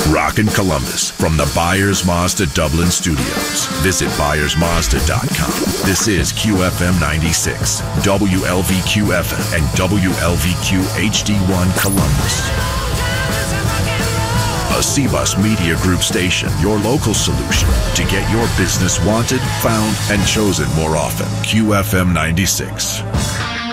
Rockin' Columbus from the Byers Mazda Dublin Studios. Visit ByersMazda.com. This is QFM 96, WLVQ FM, and WLVQ HD1 Columbus. A CBUS Media Group station, your local solution to get your business wanted, found, and chosen more often. QFM 96.